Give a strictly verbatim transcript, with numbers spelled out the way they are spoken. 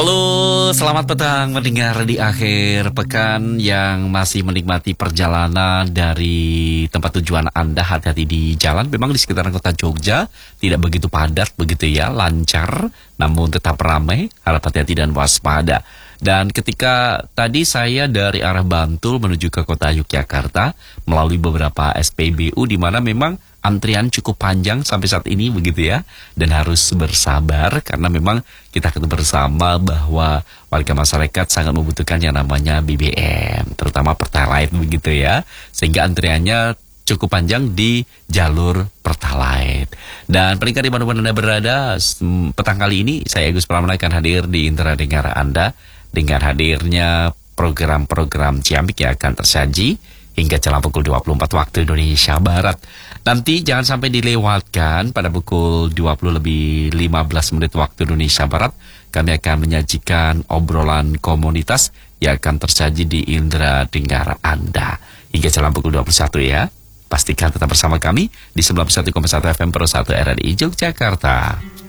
Halo, selamat petang mendengar di akhir pekan yang masih menikmati perjalanan dari tempat tujuan Anda. Hati-hati di jalan, memang di sekitaran kota Jogja tidak begitu padat begitu ya, lancar, namun tetap ramai, harap hati-hati dan waspada. Dan ketika tadi saya dari arah Bantul menuju ke kota Yogyakarta melalui beberapa S P B U di mana memang antrian cukup panjang sampai saat ini begitu ya. Dan harus bersabar karena memang kita ketemu bersama bahwa warga masyarakat sangat membutuhkan yang namanya B B M, terutama Pertalite begitu ya. Sehingga antriannya cukup panjang di jalur Pertalite. Dan pendengar dimanapun Anda berada, petang kali ini saya Agus Pramana akan hadir di Intera Dengar Anda dengan hadirnya program-program Ciamik yang akan tersaji hingga jelang pukul dua puluh empat waktu Indonesia Barat. Nanti jangan sampai dilewatkan pada pukul dua puluh lebih lima belas menit waktu Indonesia Barat. Kami akan menyajikan obrolan komunitas yang akan tersaji di Indra Dengar Anda hingga jelang pukul dua puluh satu ya. Pastikan tetap bersama kami di sembilan puluh satu koma satu F M Pro satu R R I Yogyakarta.